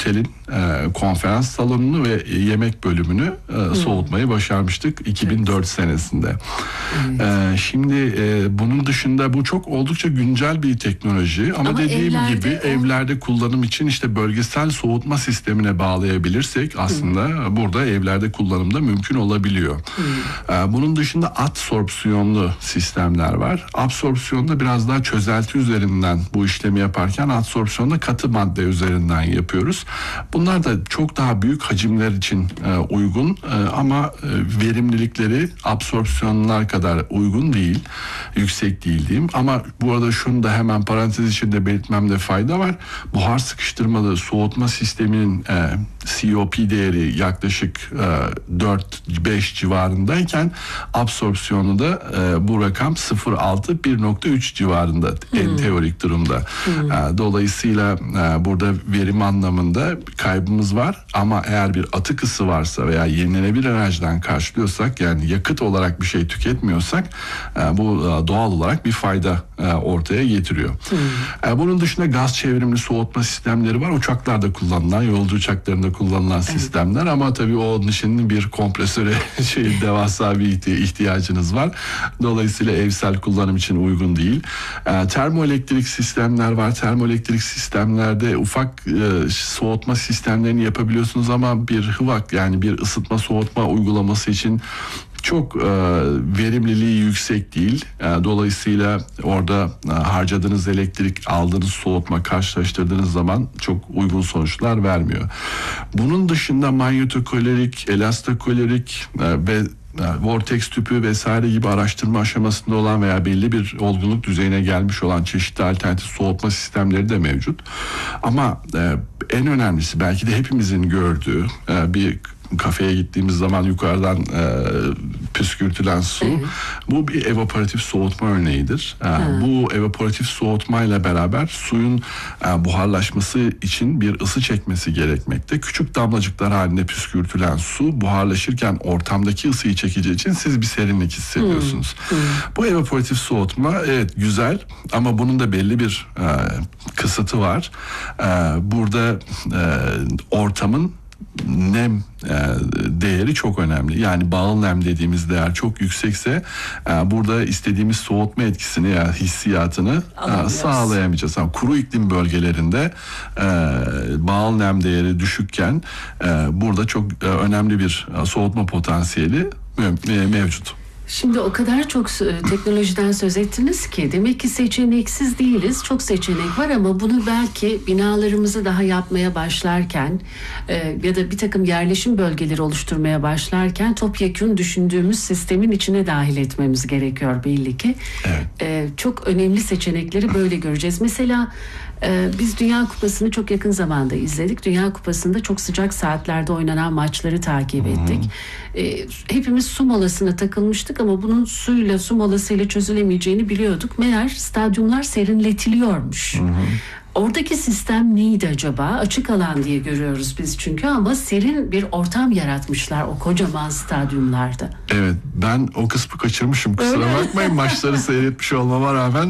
otelin konferans salonunu ve yemek bölümünü soğutmayı başarmıştık 2004 senesinde. Şimdi bunun dışında bu çok oldukça güncel bir teknoloji ama dediğim gibi evlerde kullanım için işte bölgesel soğutma sistemine bağlayabilirsek aslında burada evlerde kullanımda mümkün olabiliyor. Bunun dışında adsorpsiyonlu sistemler var. Absorpsiyonda biraz daha çözelti üzerinden bu işlemi yaparken adsorpsiyonda katı madde üzerinden yapıyoruz. Bunlar da çok daha büyük hacimler için uygun ama verimlilikleri absorpsiyonlar kadar uygun değil. Yüksek değil diyeyim. Ama bu arada şunu da hemen parantez içinde belirtmemde fayda var. Buhar sıkıştırmalı soğutma sisteminin COP değeri yaklaşık 4-5 civarındayken absorpsiyonu da bu rakam 0.6-1.3 civarında en teorik durumda. Dolayısıyla burada verim anlamında kaybımız var ama eğer bir atık ısı varsa veya yenilenebilir enerjiden karşılıyorsak yani yakıt olarak bir şey tüketmiyorsak bu doğal olarak bir fayda ortaya getiriyor. Bunun dışında gaz çevrimli soğutma sistemleri var. Uçaklarda kullanılan, yolcu uçaklarında kullanılan sistemler ama tabii onun için bir kompresöre devasa bir ihtiyacınız var. Dolayısıyla evsel kullanım için uygun değil. Termoelektrik sistemler var. Termoelektrik sistemlerde ufak soğutma sistemlerini yapabiliyorsunuz ama bir HVAC yani bir ısıtma soğutma uygulaması için çok verimliliği yüksek değil. Dolayısıyla orada harcadığınız elektrik, aldığınız soğutma karşılaştırdığınız zaman çok uygun sonuçlar vermiyor. Bunun dışında manyetokalorik, elastokalorik ve vortex tüpü vesaire gibi araştırma aşamasında olan veya belli bir olgunluk düzeyine gelmiş olan çeşitli alternatif soğutma sistemleri de mevcut. Ama en önemlisi belki de hepimizin gördüğü bir kafeye gittiğimiz zaman yukarıdan püskürtülen su. Bu bir evaporatif soğutma örneğidir. Bu evaporatif soğutmayla beraber suyun buharlaşması için bir ısı çekmesi gerekmekte. Küçük damlacıklar halinde püskürtülen su buharlaşırken ortamdaki ısıyı çekeceği için siz bir serinlik hissediyorsunuz. Bu evaporatif soğutma evet güzel ama bunun da belli bir kısıtı var. Burada ortamın nem değeri çok önemli. Yani bağıl nem dediğimiz değer çok yüksekse burada istediğimiz soğutma etkisini ya hissiyatını sağlayamayacağız. Yani kuru iklim bölgelerinde bağıl nem değeri düşükken burada çok önemli bir soğutma potansiyeli mevcut. Şimdi o kadar çok teknolojiden söz ettiniz ki demek ki seçeneksiz değiliz. Çok seçenek var ama bunu belki binalarımızı daha yapmaya başlarken ya da bir takım yerleşim bölgeleri oluşturmaya başlarken topyekün düşündüğümüz sistemin içine dahil etmemiz gerekiyor belli ki. Evet. Çok önemli seçenekleri böyle göreceğiz. Mesela biz Dünya Kupası'nı çok yakın zamanda izledik. Dünya Kupası'nda çok sıcak saatlerde oynanan maçları takip ettik. Hepimiz su molasına takılmıştık ama bunun suyla, su molasıyla çözülemeyeceğini biliyorduk. Meğer stadyumlar serinletiliyormuş. Oradaki sistem neydi acaba? Açık alan diye görüyoruz biz çünkü ama serin bir ortam yaratmışlar o kocaman stadyumlarda. Evet, ben o kısmı kaçırmışım. Kusura bakmayın, maçları seyretmiş olmama rağmen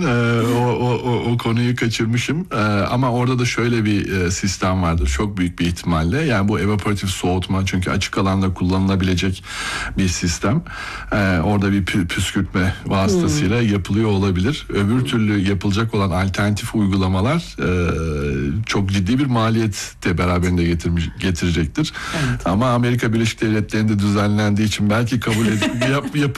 o konuyu kaçırmışım. Ama orada da şöyle bir sistem vardır. Çok büyük bir ihtimalle. Yani bu evaporatif soğutma çünkü açık alanda kullanılabilecek bir sistem. Orada bir püskürtme vasıtasıyla yapılıyor olabilir. Öbür türlü yapılacak olan alternatif uygulamalar çok ciddi bir maliyet de beraberinde getirecektir. Evet. Ama Amerika Birleşik Devletleri'nde düzenlendiği için belki kabul